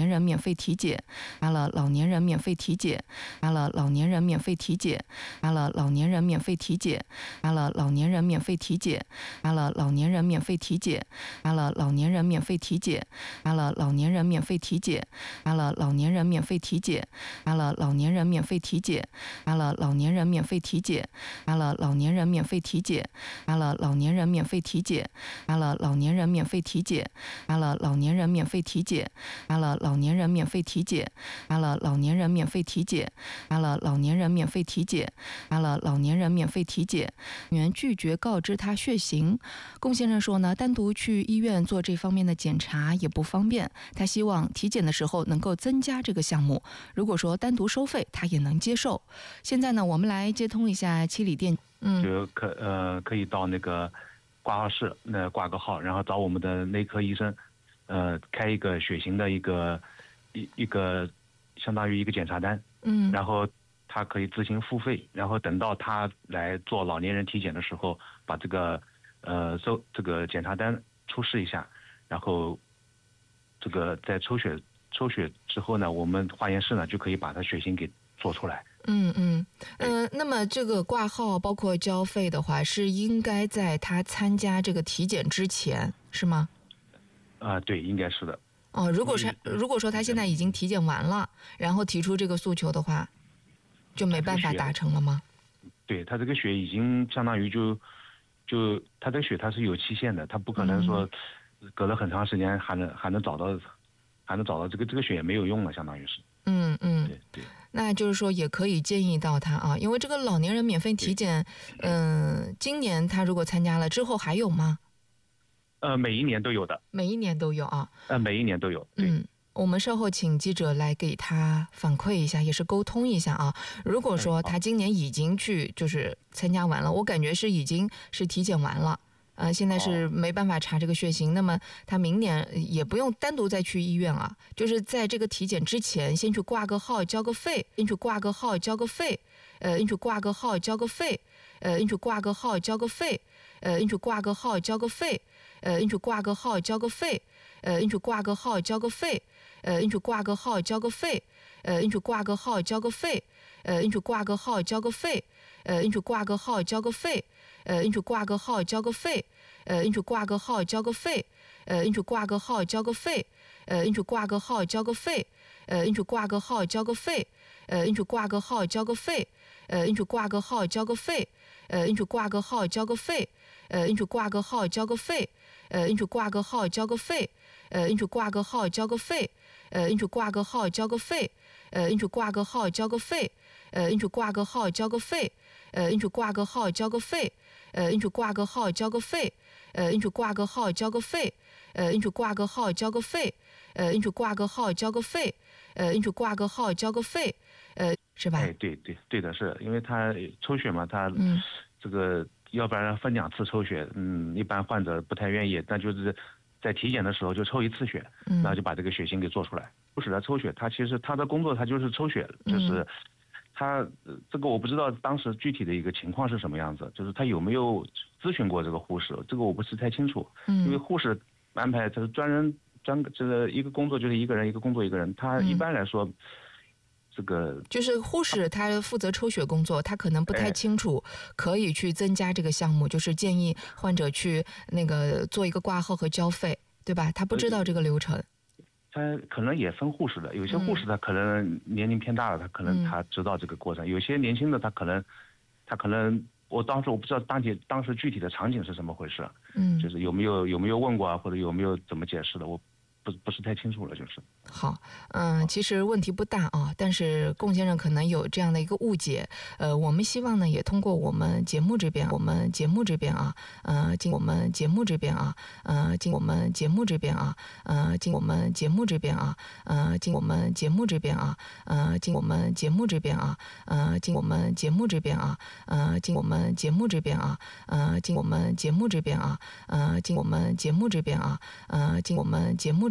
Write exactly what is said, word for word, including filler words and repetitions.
年人免费体检，加了老年人免费体检，加了老年人免费体检，加了老年人免费体检，加了老年人免费体检，加了老年人免费体检，加了老年人免费体检，加了老年人免费体检，加了老年人免费体检，加了老年人免费体检，加了老年人免费体检，加了老年人免费体检，加了老年人免费体检，加了老年人免费体检，加了老年人免费体检，加了老年人免费体检，加了老年人免费体检，加了老年人免费体检，加了老年人免费体检。原拒绝告知他血型。龚先生说呢，单独去医院做这方面的检查也不方便，他希望体检的时候能够增加这个项目。如果说单独收费，他也能接受。现在呢，我们来接通一下七里店，嗯， 就可呃可以到那个挂号室那挂个号，然后找我们的内科医生，呃开一个血型的一个一一个相当于一个检查单， 嗯， 然后他可以自行付费，然后等到他来做老年人体检的时候，把这个呃收这个检查单出示一下，然后这个在抽血抽血之后呢，我们化验室呢就可以把他血型给做出来。 嗯嗯呃，那么这个挂号包括交费的话，是应该在他参加这个体检之前，是吗？ 啊、呃，对，应该是的。 哦，如果是如果说他现在已经体检完了，然后提出这个诉求的话，就没办法达成了吗？ 对，他这个血已经相当于就就他这个血它是有期限的，他不可能说隔了很长时间还能还能找到还能找到这个这个血也没有用了，相当于是。 嗯嗯， 对对。 那就是说也可以建议到他啊，因为这个老年人免费体检，嗯、呃，今年他如果参加了之后还有吗？ 呃，每一年都有的。 每一年都有啊。 呃，每一年都有。对。 嗯，我们稍后请记者来给他反馈一下，也是沟通一下啊。如果说他今年已经去就是参加完了，我感觉是已经是体检完了。呃，现在是没办法查这个血型，那么他明年也不用单独再去医院了，就是在这个体检之前，先去挂个号交个费，先去挂个号交个费，呃，先去挂个号交个费，呃，先去挂个号交个费，呃，先去挂个号交个费，呃，先去挂个号交个费，呃，先去挂个号交个费，呃，先去挂个号交个费，呃，先去挂个号交个费，呃，先去挂个号交个费，呃，先去挂个号交个费。呃，你去挂个号交个费，呃，你去挂个号交个费，呃，你去挂个号交个费，呃，你去挂个号交个费，呃，你去挂个号交个费，呃，你去挂个号交个费，呃，你去挂个号交个费，呃，你去挂个号交个费，呃，你去挂个号交个费，呃，你去挂个号交个费，呃，你去挂个号交个费，呃，你去挂个号交个费，呃，你去挂个号交个费，呃，你去挂个号交个费，呃，你去挂个号交个费。呃，你去挂个号交个费，呃，你去挂个号交个费，呃，你去挂个号交个费，呃，你去挂个号交个费，呃，你去挂个号交个费，呃，是吧？ 哎，对对对的，是因为他抽血嘛，他嗯这个要不然分两次抽血，嗯，一般患者不太愿意，但就是在体检的时候就抽一次血， 嗯， 然后就把这个血型给做出来。不使他抽血，他其实他的工作他就是抽血，就是。嗯他这个我不知道当时具体的一个情况是什么样子，就是他有没有咨询过这个护士，这个我不是太清楚。 嗯， 因为护士安排他是专人专这个一个工作就是一个人一个工作一个人，他一般来说，嗯、这个就是护士他负责抽血工作，他可能不太清楚，可以去增加这个项目，哎、就是建议患者去那个做一个挂号和交费，对吧？他不知道这个流程。 他可能也分护士的，有些护士他可能年龄偏大了，他可能他知道这个过程；有些年轻的他可能，他可能我当时我不知道当时当时具体的场景是怎么回事， 嗯， 就是有没有有没有问过啊，或者有没有怎么解释的，我不不是太清楚了，就是。 好，嗯，其实问题不大啊，但是龚先生可能有这样的一个误解，呃，我们希望呢也通过我们节目这边，我们节目这边啊，呃，进我们节目这边啊，呃，进我们节目这边啊，呃，进我们节目这边啊，呃，进我们节目这边啊，呃，进我们节目这边啊，呃，进我们节目这边啊，呃，进我们节目这边啊，呃，进我们节目这边啊，呃，进我们节目这边啊，呃，进我们节目